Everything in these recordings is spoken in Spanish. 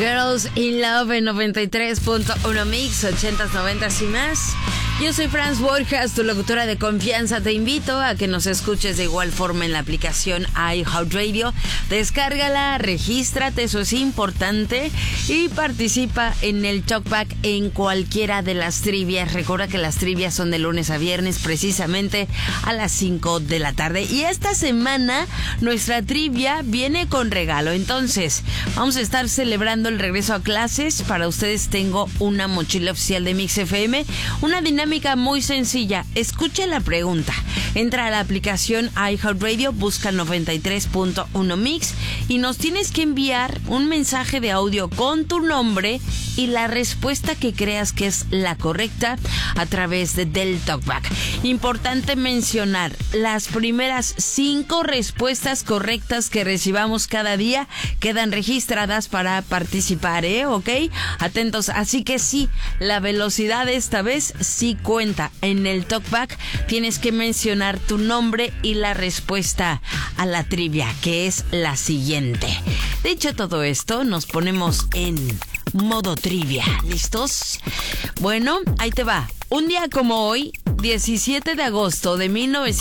Girls in Love en 93.1 Mix, 80s, 90s y más. Yo soy Franz Borjas, tu locutora de confianza. Te invito a que nos escuches de igual forma en la aplicación iHeartRadio. Descárgala, regístrate, eso es importante, y participa en el Talkback en cualquiera de las trivias. Recuerda que las trivias son de lunes a viernes, precisamente a las 5 de la tarde. Y esta semana nuestra trivia viene con regalo. Entonces, vamos a estar celebrando el regreso a clases. Para ustedes tengo una mochila oficial de Mix FM, una dinámica muy sencilla. Escuche la pregunta. Entra a la aplicación iHeartRadio, busca 93.1 Mix y nos tienes que enviar un mensaje de audio con tu nombre y la respuesta que creas que es la correcta a través del Talkback. Importante mencionar, las primeras 5 respuestas correctas que recibamos cada día quedan registradas para participar, ¿ok? Atentos, así que sí, la velocidad esta vez sí cuenta. En el Talkback tienes que mencionar tu nombre y la respuesta a la trivia, que es la siguiente. Dicho todo esto, nos ponemos en modo trivia. ¿Listos? Bueno, ahí te va. Un día como hoy, 17 de agosto de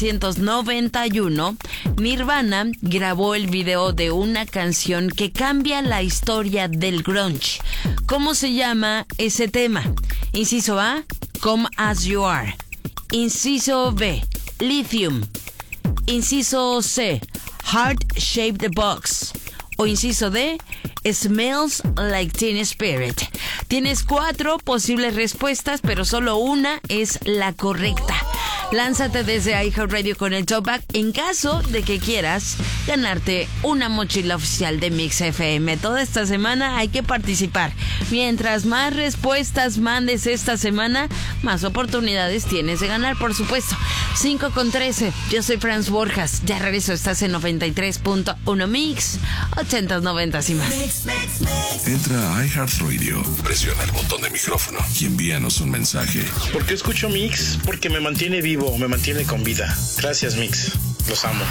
1991, Nirvana grabó el video de una canción que cambia la historia del grunge. ¿Cómo se llama ese tema? Inciso A, Come As You Are. Inciso B, Lithium. Inciso C, Heart Shaped Box. O inciso D, Smells Like Teen Spirit. Tienes 4 posibles respuestas, pero solo una es la correcta. Lánzate desde iHeartRadio con el Talkback en caso de que quieras ganarte una mochila oficial de Mix FM. Toda esta semana hay que participar. Mientras más respuestas mandes esta semana, más oportunidades tienes de ganar, por supuesto. 5:13. Yo soy Franz Borjas. Ya regreso. Estás en 93.1 Mix, 80s, 90s y más. Entra a iHeartRadio, presiona el botón de micrófono y envíanos un mensaje. ¿Por qué escucho Mix? Porque me mantiene vivo, me mantiene con vida. Gracias, Mix. Los amo.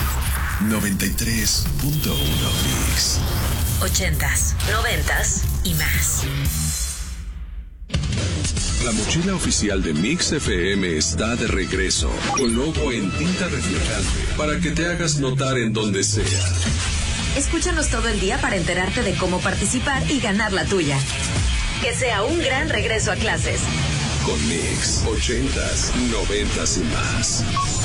93.1 Mix. 80s, 90s y más. La mochila oficial de Mix FM está de regreso, con logo en tinta reflejante, para que te hagas notar en donde sea. Escúchanos todo el día para enterarte de cómo participar y ganar la tuya. Que sea un gran regreso a clases. Con Mix, 80s, 90s y más.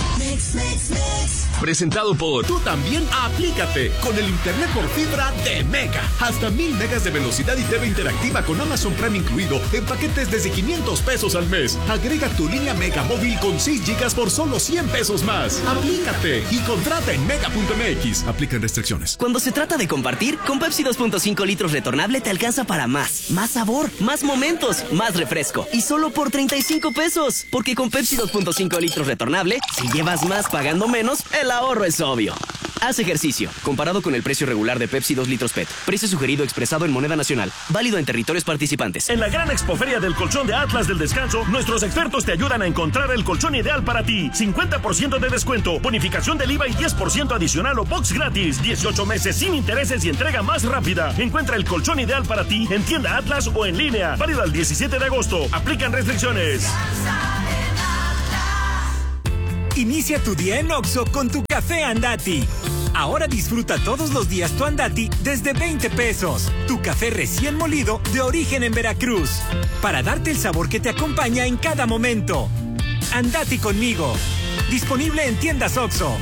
Presentado por Tú también aplícate con el internet por fibra de Mega. Hasta 1000 megas de velocidad y TV interactiva con Amazon Prime incluido en paquetes desde 500 pesos al mes. Agrega tu línea Mega móvil con 6 gigas por solo 100 pesos más. Aplícate y contrata en mega.mx. Aplican restricciones. Cuando se trata de compartir, con Pepsi 2.5 litros retornable te alcanza para más. Más sabor, más momentos, más refresco. Y solo por 35 pesos. Porque con Pepsi 2.5 litros retornable, si llevas más pagando menos, el ahorro es obvio. Haz ejercicio. Comparado con el precio regular de Pepsi 2 litros PET. Precio sugerido expresado en moneda nacional. Válido en territorios participantes. En la gran expoferia del colchón de Atlas del Descanso, nuestros expertos te ayudan a encontrar el colchón ideal para ti. 50% de descuento, bonificación del IVA y 10% adicional o box gratis. 18 meses sin intereses y entrega más rápida. Encuentra el colchón ideal para ti en tienda Atlas o en línea. Válido al 17 de agosto. Aplican restricciones. Inicia tu día en Oxxo con tu café Andati. Ahora disfruta todos los días tu Andati desde 20 pesos. Tu café recién molido de origen en Veracruz. Para darte el sabor que te acompaña en cada momento. Andati conmigo. Disponible en tiendas Oxxo.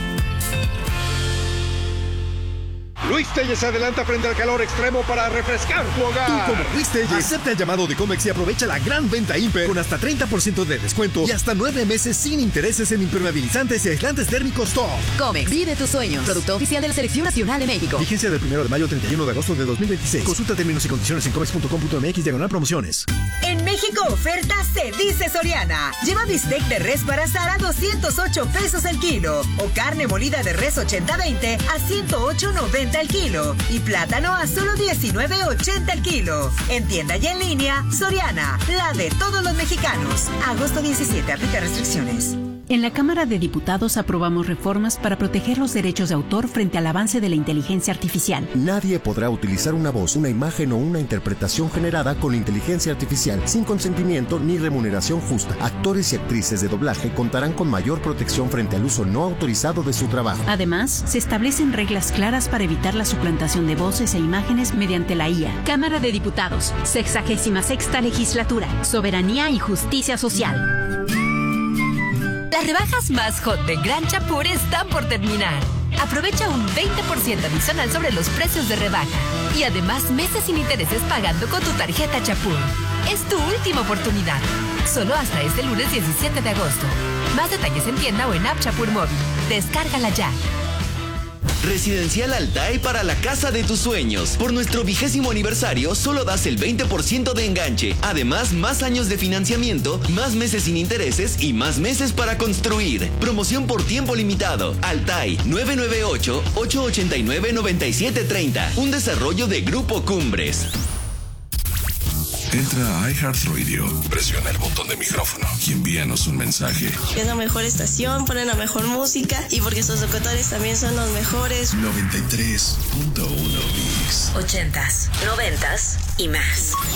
Luis Telles se adelanta frente al calor extremo para refrescar tu hogar. Tú, como Luis Telles, acepta el llamado de Comex y aprovecha la gran venta Imper con hasta 30% de descuento y hasta 9 meses sin intereses en impermeabilizantes y aislantes térmicos top. Comex, vive tus sueños. Producto oficial de la Selección Nacional de México. Vigencia del 1 de mayo al 31 de agosto de 2026. Consulta términos y condiciones en comex.com.mx/promociones. En México, oferta se dice Soriana. Lleva bistec de res para asar a 208 pesos el kilo. O carne molida de res 80-20 a 108.90 el kilo. Y plátano a solo 19.80 el kilo. En tienda y en línea, Soriana, la de todos los mexicanos. Agosto 17, aplica restricciones. En la Cámara de Diputados aprobamos reformas para proteger los derechos de autor frente al avance de la inteligencia artificial. Nadie podrá utilizar una voz, una imagen o una interpretación generada con inteligencia artificial sin consentimiento ni remuneración justa. Actores y actrices de doblaje contarán con mayor protección frente al uso no autorizado de su trabajo. Además, se establecen reglas claras para evitar la suplantación de voces e imágenes mediante la IA. Cámara de Diputados, 66ª Legislatura, Soberanía y Justicia Social. Las rebajas más hot de Gran Chapur están por terminar. Aprovecha un 20% adicional sobre los precios de rebaja. Y además meses sin intereses pagando con tu tarjeta Chapur. Es tu última oportunidad. Solo hasta este lunes 17 de agosto. Más detalles en tienda o en App Chapur Móvil. Descárgala ya. Residencial Altai para la casa de tus sueños. Por nuestro 20º aniversario, solo das el 20% de enganche. Además, más años de financiamiento, más meses sin intereses y más meses para construir. Promoción por tiempo limitado. Altai, 998-889-9730. Un desarrollo de Grupo Cumbres. Entra a iHeartRadio, presiona el botón de micrófono y envíanos un mensaje. Es la mejor estación, ponen la mejor música y porque sus locutores también son los mejores. 93.1 Mix. 80s, 90s y más.